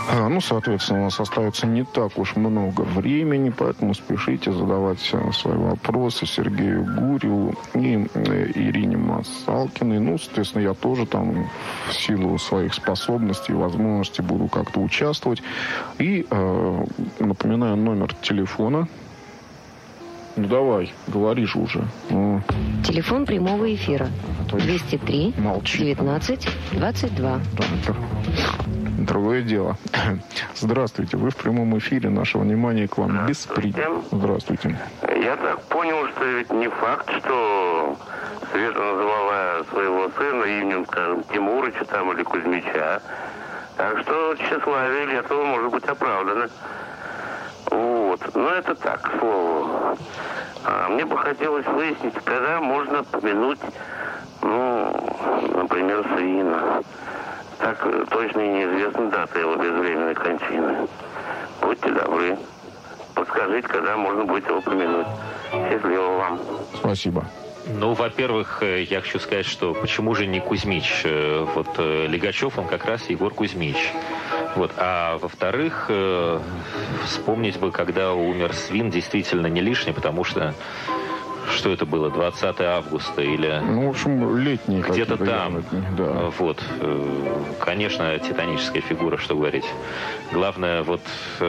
Ну, соответственно, у нас остается не так уж много времени, поэтому спешите задавать свои вопросы Сергею Гурьеву и Ирине Масалкиной. Ну, соответственно, я тоже там в силу своих способностей и возможностей буду как-то участвовать. И напоминаю номер телефона. Ну, давай, говори же уже. Телефон прямого эфира. 203 19 22. Другое дело. Здравствуйте, вы в прямом эфире. Наше внимание к вам беспредельно. Здравствуйте. Я так понял, что ведь не факт, что Света называла своего сына именем, скажем, Тимурыча там или Кузьмича. Так что тщеславие или этого может быть оправдано. Вот. Но это так, к слову. Мне бы хотелось выяснить, когда можно помянуть, например, сына. Так точно и неизвестна дата его безвременной кончины. Будьте добры. Подскажите, когда можно будет его помянуть. Счастливо вам. Спасибо. Ну, во-первых, я хочу сказать, что почему же не Кузьмич? Вот Лигачев, он как раз Егор Кузьмич. Вот. А во-вторых, вспомнить бы, когда умер Свин, действительно не лишнее, потому что это было, 20 августа или... Ну, в общем, летний. Где-то там. Да. Вот. Конечно, титаническая фигура, что говорить. Главное, вот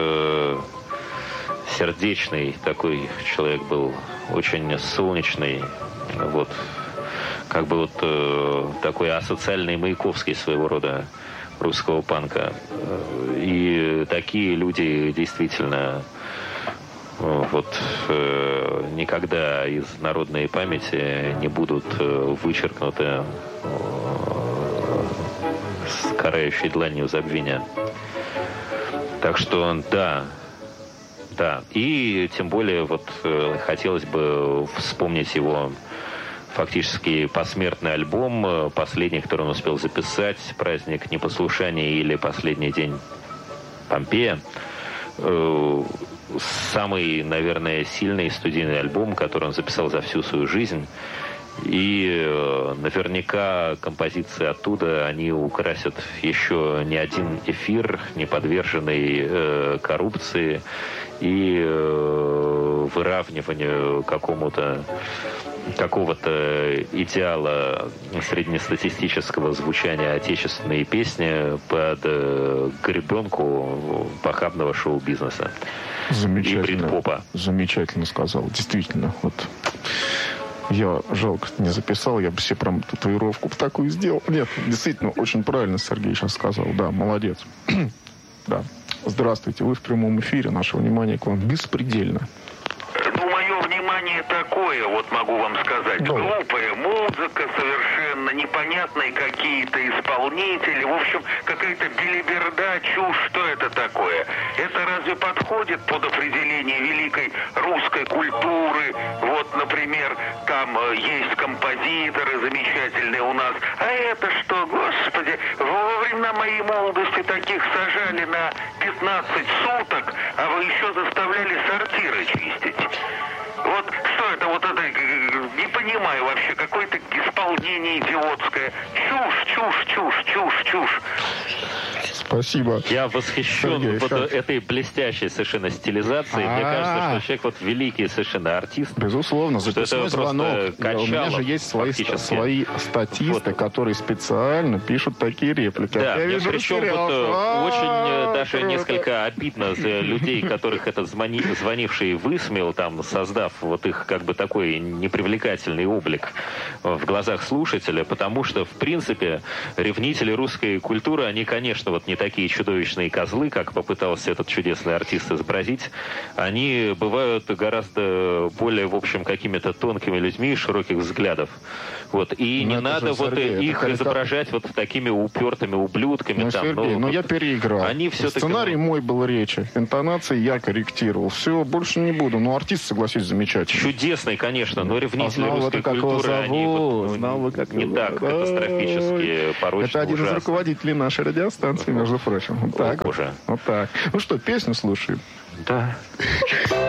сердечный такой человек был, очень солнечный. Вот. Как бы вот такой асоциальный Маяковский своего рода русского панка. И такие люди действительно вот никогда из народной памяти не будут вычеркнуты с карающей дланью забвения. Так что да. И тем более вот хотелось бы вспомнить его фактически посмертный альбом, последний, который он успел записать, «Праздник непослушания» или «Последний день Помпея». Самый, наверное, сильный студийный альбом, который он записал за всю свою жизнь. И наверняка композиции оттуда, они украсят еще не один эфир, не подверженный коррупции и выравниванию какого-то идеала среднестатистического звучания отечественной песни под гребенку похабного шоу-бизнеса. Замечательно. И брит-попа. Замечательно сказал. Действительно, вот я, жалко, не записал, я бы себе прям татуировку такую сделал. Нет, действительно, очень правильно Сергей сейчас сказал. Да, молодец. Да. Здравствуйте, вы в прямом эфире. Наше внимание к вам беспредельно. Мое внимание такое, вот могу вам сказать. Да. Глупая музыка, совершенно непонятные какие-то исполнители. В общем, какая-то белиберда, чушь. Что это такое? Это разве подходит под определение великой русской культуры? Вот, например, там есть композиторы замечательные у нас. А это что, господи, во времена моей молодости таких сажали на 15 суток, а вы еще заставляли сортиры чистить. Вот что это, вот это, не понимаю вообще, какое-то исполнение идиотское. Чушь. Спасибо. Я восхищен Сергей, вот этой блестящей совершенно стилизацией. Мне кажется, что человек вот великий совершенно артист. Безусловно, записной звонок. У меня же есть свои статисты, которые специально пишут такие реплики. Да, причем вот очень даже несколько обидно за людей, которых этот звонивший высмеял, там, создав вот их как бы такой непривлекательный облик в глазах слушателя, потому что, в принципе, ревнители русской культуры, они, конечно, вот не такие чудовищные козлы, как попытался этот чудесный артист изобразить. Они бывают гораздо более, в общем, какими-то тонкими людьми, широких взглядов. Вот. И не надо вот их изображать вот такими упертыми ублюдками. Сергей, я переиграл. Они все-таки... Сценарий мой был речи. Интонации я корректировал. Все, больше не буду. Но артист, согласись, замечательный. Чудесный, конечно, но ревнители русской культуры, они не так катастрофически порочно. Это один из руководителей нашей радиостанции, между прочим. Вот так. Ну что, песню слушаем? Да.